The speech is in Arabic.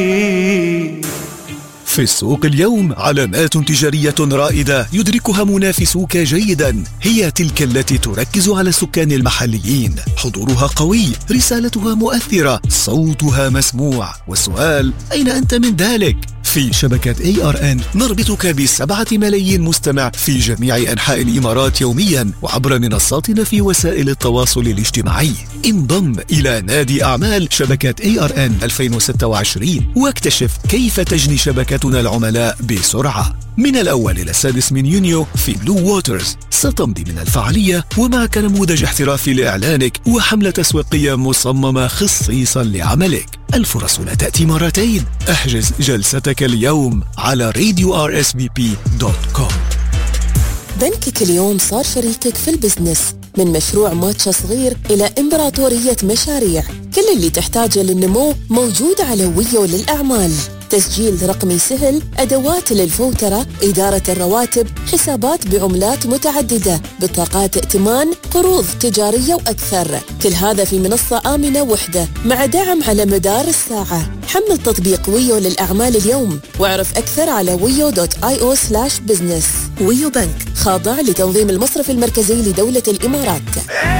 في السوق اليوم علامات تجارية رائدة يدركها منافسوك جيدا، هي تلك التي تركز على السكان المحليين، حضورها قوي، رسالتها مؤثرة، صوتها مسموع، والسؤال أين أنت من ذلك؟ في شبكة ARN نربطك ب7 ملايين مستمع في جميع أنحاء الإمارات يوميا وعبر منصاتنا في وسائل التواصل الاجتماعي. انضم إلى نادي أعمال شبكة ARN 2026 واكتشف كيف تجني شبكتنا العملاء بسرعة. من الأول إلى 6 يونيو في بلو ووترز ستمضي من الفعالية ومعك نموذج احترافي لإعلانك وحملة تسويقية مصممة خصيصا لعملك. الفرص لا تأتي مرتين، احجز جلستك اليوم على radiorsvp.com. بنكك اليوم صار شريكك في البزنس، من مشروع ماتشا صغير إلى إمبراطورية مشاريع. كل اللي تحتاجه للنمو موجود على ويو للأعمال. تسجيل رقمي سهل، أدوات للفوترة، إدارة الرواتب، حسابات بعملات متعددة، بطاقات ائتمان، قروض تجارية وأكثر. كل هذا في منصة آمنة وحدة مع دعم على مدار الساعة. حمل تطبيق ويو للأعمال اليوم واعرف أكثر على wiyo.io/business. ويو بنك خاضع لتنظيم المصرف المركزي لدولة الإمارات.